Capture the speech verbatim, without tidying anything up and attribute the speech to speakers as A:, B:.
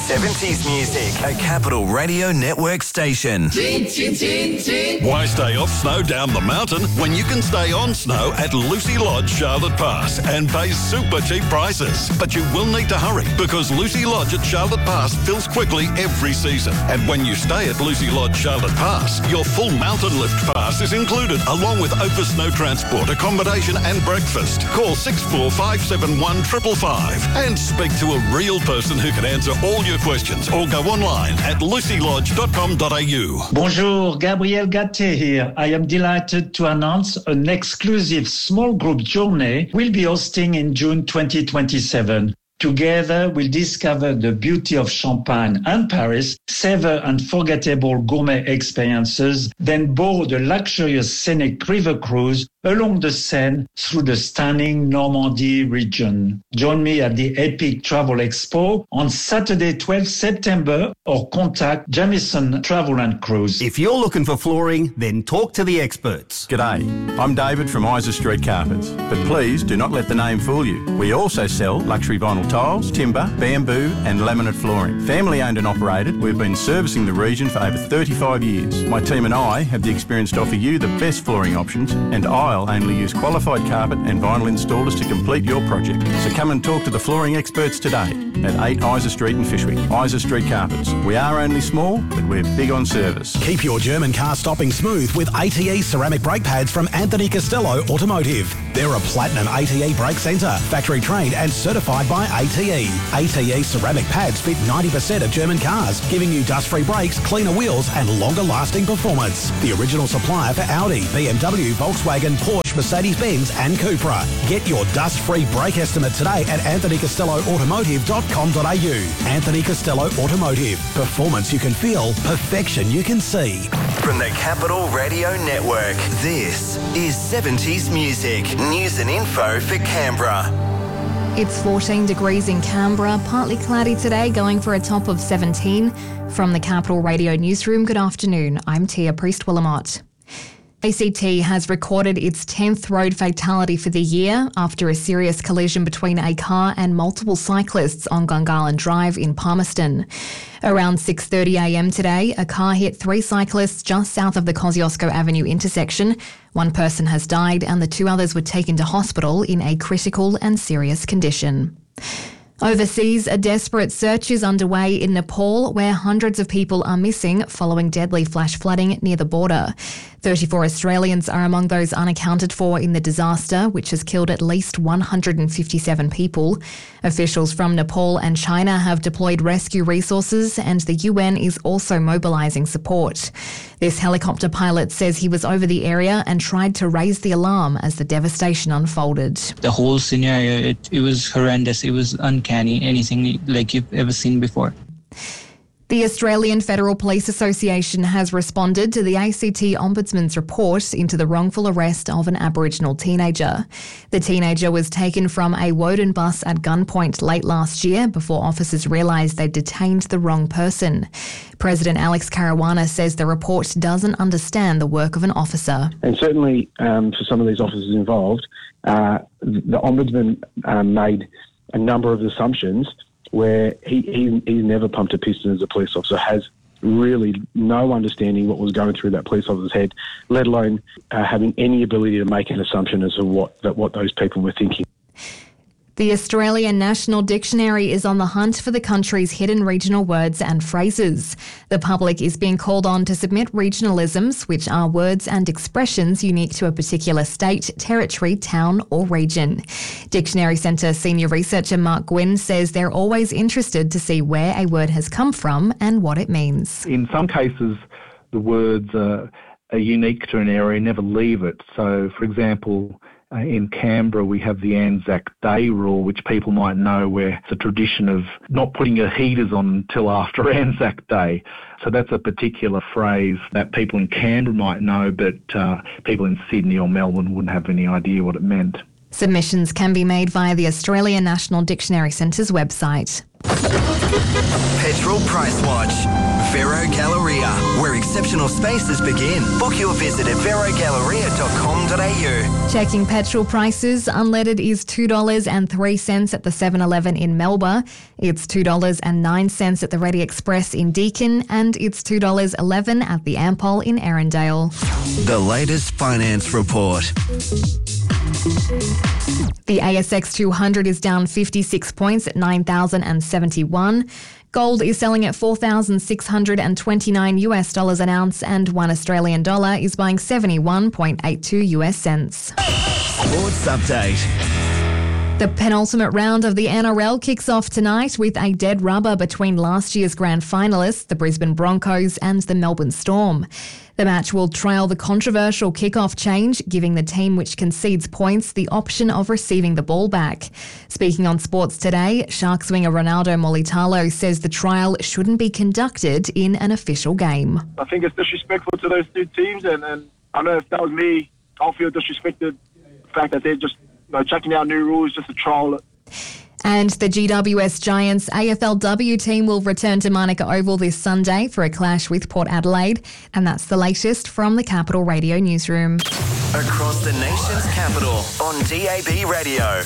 A: seventies music, a Capital Radio Network station.
B: Why stay off snow down the mountain when you can stay on snow at Lucy Lodge, Charlotte Pass and pay super cheap prices? But you will need to hurry because Lucy Lodge at Charlotte Pass fills quickly every season. And when you stay at Lucy Lodge, Charlotte Pass, your full mountain lift pass is included along with Opus Snow Transport, accommodation and breakfast. Call six four five seven one five five five and speak to a real person who can answer all your questions or go online at lucy lodge dot com dot a u.
C: Bonjour, Gabriel Gatté here. I am delighted to announce an exclusive small group journey we'll be hosting in June twenty twenty-seven. Together, we'll discover the beauty of Champagne and Paris, savor unforgettable gourmet experiences, then board a luxurious scenic river cruise along the Seine through the stunning Normandy region. Join me at the Epic Travel Expo on Saturday, twelfth September, or contact Jamieson Travel and Cruise.
D: If you're looking for flooring, then talk to the experts.
E: G'day, I'm David from Isa Street Carpets, but please do not let the name fool you. We also sell luxury vinyl tiles, timber, bamboo and laminate flooring. Family owned and operated, we've been servicing the region for over thirty-five years. My team and I have the experience to offer you the best flooring options, and I'll only use qualified carpet and vinyl installers to complete your project. So come and talk to the flooring experts today at eight Isa Street in Fishwick. Isa Street Carpets. We are only small, but we're big on service.
F: Keep your German car stopping smooth with A T E ceramic brake pads from Anthony Costello Automotive. They're a platinum A T E brake centre, factory trained and certified by A T E. A T E ceramic pads fit ninety percent of German cars, giving you dust-free brakes, cleaner wheels and longer-lasting performance. The original supplier for Audi, B M W, Volkswagen, Porsche, Mercedes-Benz and Cupra. Get your dust-free brake estimate today at anthony costello automotive dot com dot a u. Anthony Costello Automotive. Performance you can feel, perfection you can see.
A: From the Capital Radio Network, this is seventies music, news and info for Canberra.
G: It's fourteen degrees in Canberra, partly cloudy today, going for a top of seventeen. From the Capital Radio Newsroom, good afternoon. I'm Tia Priest-Willamott. A C T has recorded its tenth road fatality for the year after a serious collision between a car and multiple cyclists on Gungahlin Drive in Palmerston. Around six thirty a m today, a car hit three cyclists just south of the Kosciuszko Avenue intersection. One person has died and the two others were taken to hospital in a critical and serious condition. Overseas, a desperate search is underway in Nepal, where hundreds of people are missing following deadly flash flooding near the border. thirty-four Australians are among those unaccounted for in the disaster, which has killed at least one hundred fifty-seven people. Officials from Nepal and China have deployed rescue resources, and the U N is also mobilising support. This helicopter pilot says he was over the area and tried to raise the alarm as the devastation unfolded.
H: The whole scenario, it, it was horrendous. It was uncanny, anything like you've ever seen before.
G: The Australian Federal Police Association has responded to the A C T Ombudsman's report into the wrongful arrest of an Aboriginal teenager. The teenager was taken from a Woden bus at gunpoint late last year before officers realised they'd detained the wrong person. President Alex Caruana says the report doesn't understand the work of an officer.
I: And certainly um, for some of these officers involved, uh, the Ombudsman um, made a number of assumptions where he, he, he never pumped a piston as a police officer, has really no understanding what was going through that police officer's head, let alone uh, having any ability to make an assumption as to what, that, what those people were thinking.
G: The Australian National Dictionary is on the hunt for the country's hidden regional words and phrases. The public is being called on to submit regionalisms, which are words and expressions unique to a particular state, territory, town or region. Dictionary Centre senior researcher Mark Gwynn says they're always interested to see where a word has come from and what it means.
J: In some cases, the words are, are unique to an area, never leave it. So, for example, Uh, in Canberra, we have the Anzac Day rule, which people might know, where it's a tradition of not putting your heaters on until after Anzac Day. So that's a particular phrase that people in Canberra might know, but uh, people in Sydney or Melbourne wouldn't have any idea what it meant.
G: Submissions can be made via the Australian National Dictionary Centre's website.
A: Petrol Price Watch. Vero Galleria, where exceptional spaces begin. Book your visit at vero galleria dot com dot a u.
G: Checking petrol prices, unleaded is two dollars and three cents at the seven eleven in Melbourne. It's two dollars and nine cents at the Ready Express in Deakin, and it's two dollars and eleven cents at the Ampol in Erindale.
A: The latest finance report.
G: The A S X two hundred is down fifty-six points at nine thousand seventy-one. Gold is selling at four thousand six hundred twenty-nine US dollars an ounce, and one Australian dollar is buying seventy-one point eight two US cents.
A: Sports update.
G: The penultimate round of the N R L kicks off tonight with a dead rubber between last year's grand finalists, the Brisbane Broncos, and the Melbourne Storm. The match will trail the controversial kickoff change, giving the team which concedes points the option of receiving the ball back. Speaking on Sports Today, Sharks winger Ronaldo Molitalo says the trial shouldn't be conducted in an official game.
K: I think it's disrespectful to those two teams, and, and I know if that was me, I'll feel disrespected. The fact that they're just you know, checking out new rules just to trial it.
G: And the G W S Giants A F L W team will return to Manuka Oval this Sunday for a clash with Port Adelaide. And that's the latest from the Capital Radio Newsroom.
A: Across the nation's capital on D A B Radio.